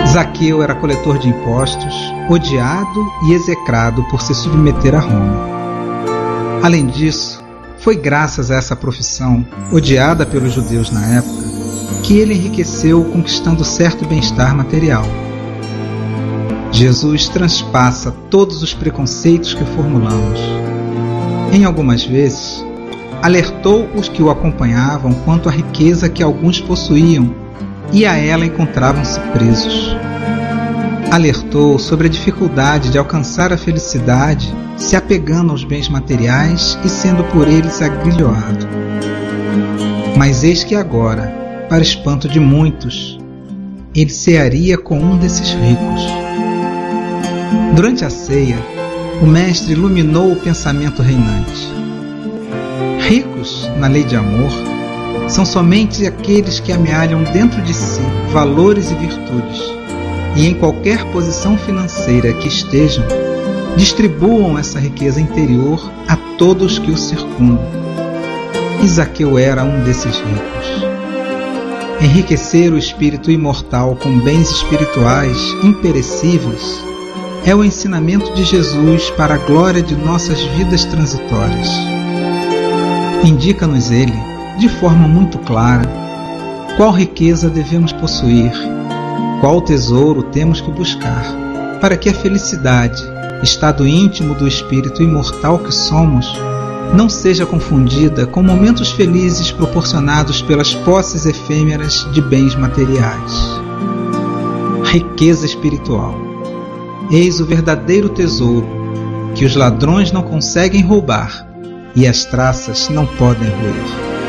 Zaqueu era coletor de impostos, odiado e execrado por se submeter a Roma. Além disso, foi graças a essa profissão, odiada pelos judeus na época, que ele enriqueceu conquistando certo bem-estar material. Jesus transpassa todos os preconceitos que formulamos. Em algumas vezes, alertou os que o acompanhavam quanto à riqueza que alguns possuíam e a ela encontravam-se presos. Alertou sobre a dificuldade de alcançar a felicidade se apegando aos bens materiais e sendo por eles agrilhoado. Mas eis que agora, para espanto de muitos, ele cearia com um desses ricos. Durante a ceia, o mestre iluminou o pensamento reinante. Ricos, na lei de amor, são somente aqueles que amealham dentro de si valores e virtudes, e em qualquer posição financeira que estejam, distribuam essa riqueza interior a todos que o circundam. E Zaqueu era um desses ricos. Enriquecer o espírito imortal com bens espirituais imperecíveis é o ensinamento de Jesus para a glória de nossas vidas transitórias. Indica-nos ele, de forma muito clara, qual riqueza devemos possuir, qual tesouro temos que buscar, para que a felicidade, estado íntimo do espírito imortal que somos, não seja confundida com momentos felizes proporcionados pelas posses efêmeras de bens materiais. Riqueza espiritual. Eis o verdadeiro tesouro, que os ladrões não conseguem roubar e as traças não podem roer.